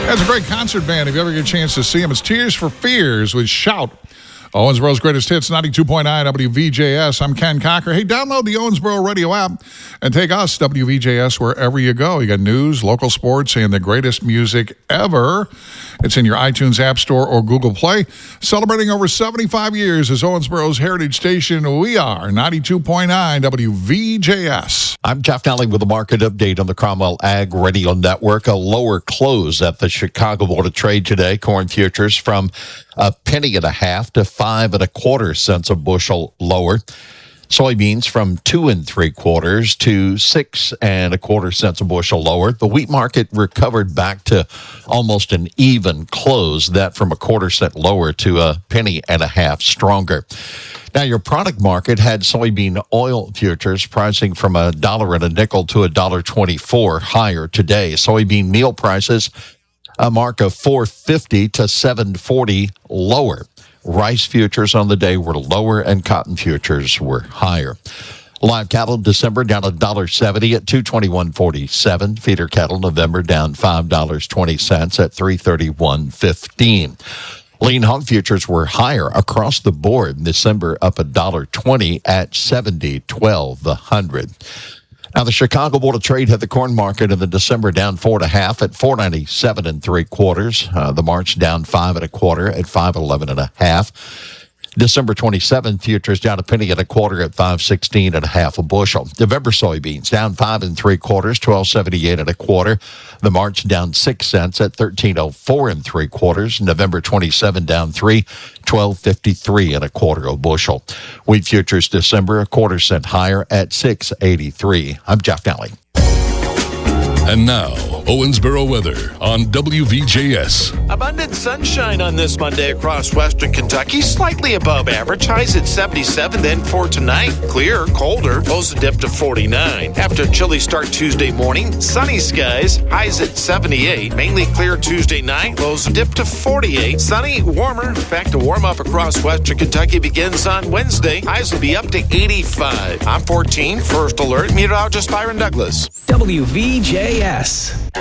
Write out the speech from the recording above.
That's a great concert band. If you ever get a chance to see them, it's Tears for Fears with Shout. Owensboro's greatest hits, 92.9 WVJS. I'm Ken Cocker. Hey, download the Owensboro radio app and take us, WVJS, wherever you go. You got news, local sports, and the greatest music ever. It's in your iTunes App Store or Google Play. Celebrating over 75 years as Owensboro's heritage station, we are 92.9 WVJS. I'm Jeff Nally with a market update on the Cromwell Ag Radio Network. A lower close at the Chicago Board of Trade today. Corn futures from $1.50 to 5 1/4 cents a bushel lower. Soybeans from 2 3/4 to 6 1/4 cents a bushel lower. The wheat market recovered back to almost an even close, that from 1/4 cent lower to $0.015 stronger. Now, your product market had soybean oil futures pricing from $1.05 to $1.24 higher today. Soybean meal prices a mark of $4.50 to $7.40 lower. Rice futures on the day were lower and cotton futures were higher. Live cattle December down $1.70 at $221.47. Feeder cattle November down $5.20 at $331.15. Lean hog futures were higher across the board. December up $1.20 at $70.12 a hundred. Now, the Chicago Board of Trade had the corn market in the December down 4 1/2 at $4.97 3/4. The March down 5 1/4 at $5.11 1/2. December 27 futures down $0.01 1/4 at $5.16 1/2 a bushel. November soybeans down 5 3/4, $12.78 1/4. The March down 6 cents at $13.04 3/4. November 27 down 3, $12.53 1/4 a bushel. Wheat futures December 1/4 cent higher at $6.83. I'm Jeff Nally. And now, Owensboro weather on WVJS. Abundant sunshine on this Monday across western Kentucky, slightly above average. Highs at 77, then for tonight, clear, colder, lows a dip to 49. After a chilly start Tuesday morning, sunny skies, highs at 78. Mainly clear Tuesday night, lows a dip to 48. Sunny, warmer, back to warm up across western Kentucky begins on Wednesday. Highs will be up to 85. I'm 14, First Alert, meteorologist Byron Douglas. WVJS.